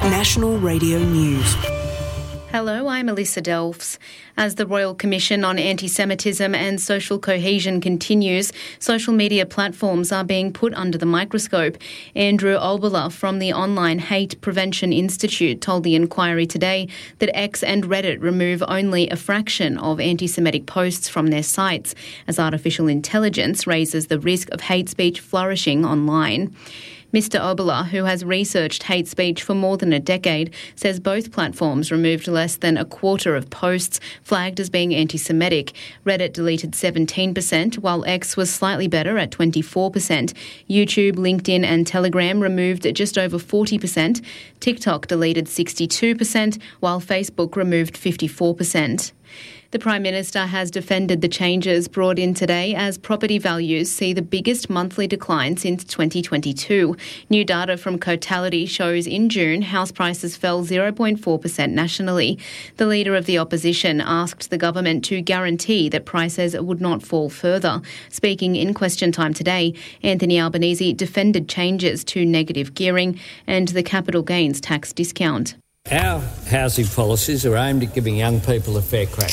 National Radio News. Hello, I'm Alyssa Delfs. As the Royal Commission on Anti-Semitism and Social Cohesion continues, social media platforms are being put under the microscope. Andrew Oberle from the Online Hate Prevention Institute told the inquiry today that X and Reddit remove only a fraction of anti-Semitic posts from their sites, as artificial intelligence raises the risk of hate speech flourishing online. Mr. Oberle, who has researched hate speech for more than a decade, says both platforms removed less than a quarter of posts flagged as being anti-Semitic. Reddit deleted 17%, while X was slightly better at 24%. YouTube, LinkedIn and Telegram removed just over 40%. TikTok deleted 62%, while Facebook removed 54%. The Prime Minister has defended the changes brought in today as property values see the biggest monthly decline since 2022. New data from Cotality shows in June house prices fell 0.4% nationally. The Leader of the Opposition asked the government to guarantee that prices would not fall further. Speaking in Question Time today, Anthony Albanese defended changes to negative gearing and the capital gains tax discount. Our housing policies are aimed at giving young people a fair crack.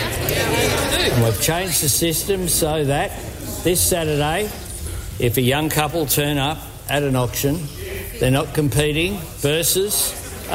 And we've changed the system so that this Saturday, if a young couple turn up at an auction, they're not competing versus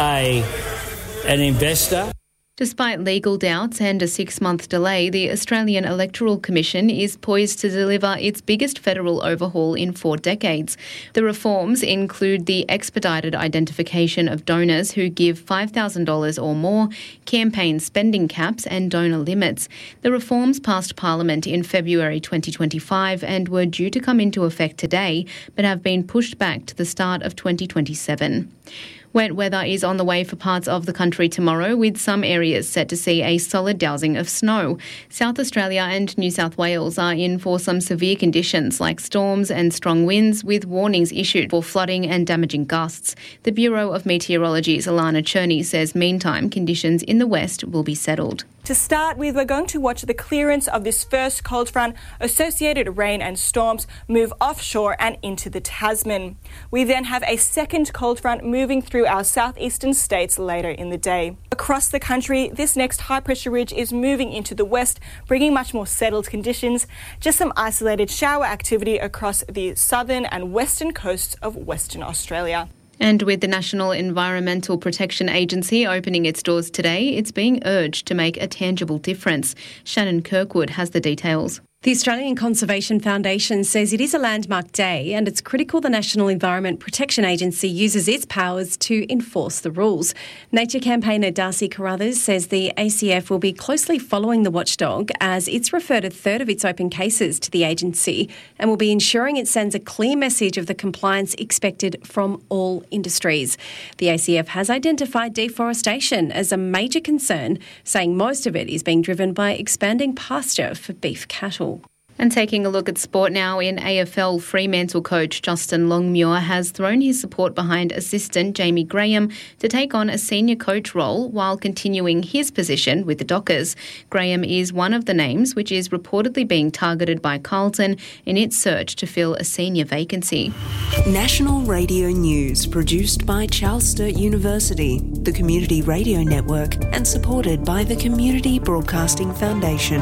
an investor. Despite legal doubts and a 6-month delay, the Australian Electoral Commission is poised to deliver its biggest federal overhaul in 4 decades. The reforms include the expedited identification of donors who give $5,000 or more, campaign spending caps and donor limits. The reforms passed Parliament in February 2025 and were due to come into effect today, but have been pushed back to the start of 2027. Wet weather is on the way for parts of the country tomorrow, with some areas set to see a solid dousing of snow. South Australia and New South Wales are in for some severe conditions like storms and strong winds, with warnings issued for flooding and damaging gusts. The Bureau of Meteorology's Alana Cherney says meantime conditions in the west will be settled. To start with, we're going to watch the clearance of this first cold front, associated rain and storms move offshore and into the Tasman. We then have a second cold front moving through our southeastern states later in the day. Across the country, this next high-pressure ridge is moving into the west, bringing much more settled conditions. Just some isolated shower activity across the southern and western coasts of Western Australia. And with the National Environmental Protection Agency opening its doors today, it's being urged to make a tangible difference. Shannon Kirkwood has the details. The Australian Conservation Foundation says it is a landmark day and it's critical the National Environment Protection Agency uses its powers to enforce the rules. Nature campaigner Darcy Carruthers says the ACF will be closely following the watchdog as it's referred a third of its open cases to the agency and will be ensuring it sends a clear message of the compliance expected from all industries. The ACF has identified deforestation as a major concern, saying most of it is being driven by expanding pasture for beef cattle. And taking a look at sport now, in AFL, Fremantle coach Justin Longmuir has thrown his support behind assistant Jamie Graham to take on a senior coach role while continuing his position with the Dockers. Graham is one of the names which is reportedly being targeted by Carlton in its search to fill a senior vacancy. National Radio News, produced by Charles Sturt University, the Community Radio Network, and supported by the Community Broadcasting Foundation.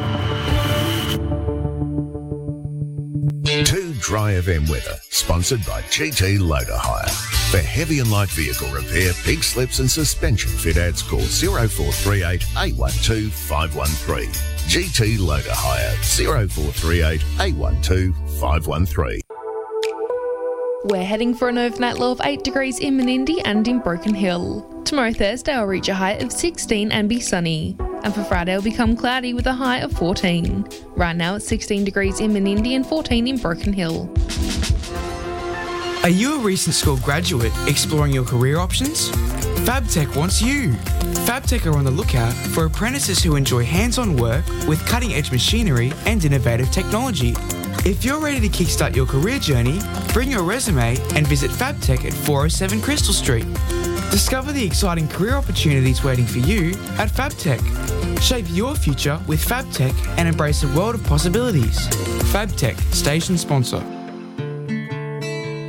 2 Dry FM weather, sponsored by GT Loader Hire. For heavy and light vehicle repair, pig slips and suspension fit outs, call 0438 812 513. GT Loader Hire, 0438 812 513. We're heading for an overnight low of 8 degrees in Menindee and in Broken Hill. Tomorrow Thursday will reach a high of 16 and be sunny. And for Friday will become cloudy with a high of 14. Right now it's 16 degrees in Menindee and 14 in Broken Hill. Are you a recent school graduate exploring your career options? FabTech wants you. FabTech are on the lookout for apprentices who enjoy hands-on work with cutting-edge machinery and innovative technology. If you're ready to kickstart your career journey, bring your resume and visit FabTech at 407 Crystal Street. Discover the exciting career opportunities waiting for you at FabTech. Shape your future with FabTech and embrace a world of possibilities. FabTech, station sponsor.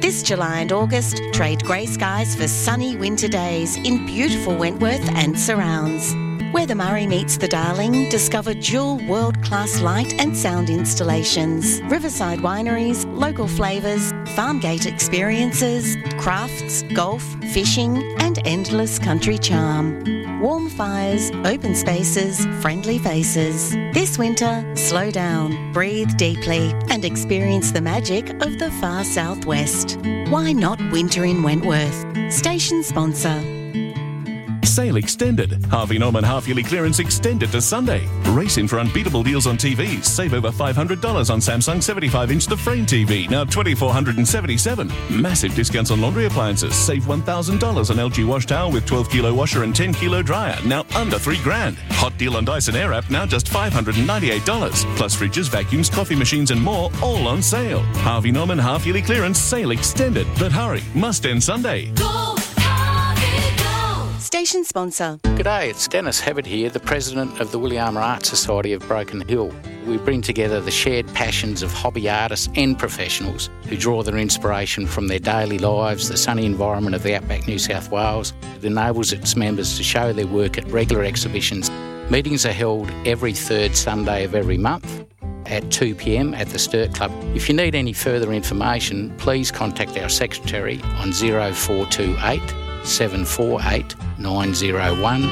This July and August, trade grey skies for sunny winter days in beautiful Wentworth and surrounds. Where the Murray meets the Darling, discover dual world-class light and sound installations, riverside wineries, local flavours, farm gate experiences, crafts, golf, fishing and endless country charm. Warm fires, open spaces, friendly faces. This winter, slow down, breathe deeply and experience the magic of the far southwest. Why not winter in Wentworth? Station sponsor. Sale extended. Harvey Norman half-yearly clearance extended to Sunday. Race in for unbeatable deals on TVs. Save over $500 on Samsung 75-inch The Frame TV, now $2,477. Massive discounts on laundry appliances. Save $1,000 on LG wash towel with 12-kilo washer and 10-kilo dryer, now under $3,000. Hot deal on Dyson Airwrap, now just $598. Plus fridges, vacuums, coffee machines and more, all on sale. Harvey Norman half-yearly clearance sale extended. But hurry, must end Sunday. Go! Station sponsor. G'day, it's Dennis Hebbert here, the President of the Williama Art Society of Broken Hill. We bring together the shared passions of hobby artists and professionals who draw their inspiration from their daily lives, the sunny environment of the outback New South Wales. It enables its members to show their work at regular exhibitions. Meetings are held every third Sunday of every month at 2 p.m. at the Sturt Club. If you need any further information, please contact our secretary on 0428 748 901.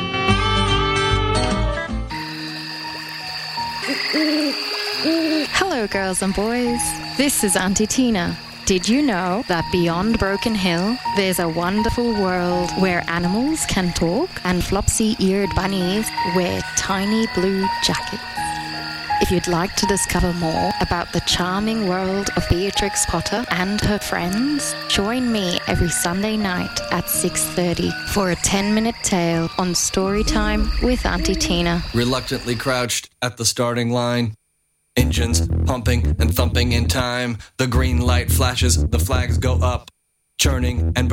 Hello, girls and boys. This is Auntie Tina. Did you know that beyond Broken Hill, there's a wonderful world where animals can talk and flopsy-eared bunnies wear tiny blue jackets? If you'd like to discover more about the charming world of Beatrix Potter and her friends, join me every Sunday night at 6:30 for a 10-minute tale on Storytime with Auntie Tina. Reluctantly crouched at the starting line. Engines pumping and thumping in time. The green light flashes, the flags go up. Churning and